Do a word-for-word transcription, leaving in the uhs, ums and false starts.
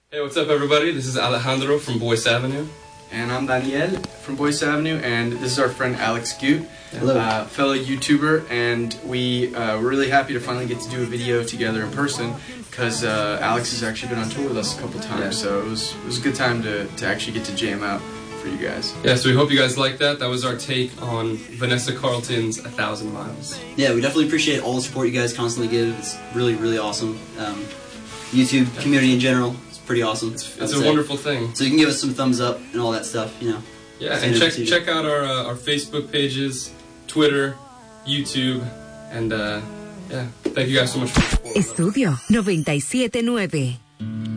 Hey, what's up, everybody? This is Alejandro from Boyce Avenue. And I'm Daniel from Boyce Avenue, and this is our friend Alex Gute, Hello. Uh, fellow YouTuber, and we uh, we're really happy to finally get to do a video together in person because uh, Alex has actually been on tour with us a couple times, yeah. so it was it was a good time to, to actually get to jam out for you guys. Yeah, so we hope you guys liked that. That was our take on Vanessa Carlton's A Thousand Miles. Yeah, we definitely appreciate all the support you guys constantly give. It's really, really awesome. Um, YouTube community in general. Pretty awesome. It's, it's a say. wonderful thing. So you can give us some thumbs up and all that stuff, you know. Yeah, and check check out our uh, our Facebook pages, Twitter, YouTube, and uh, yeah, thank you guys so much for the support. Estudio noventa y siete nueve.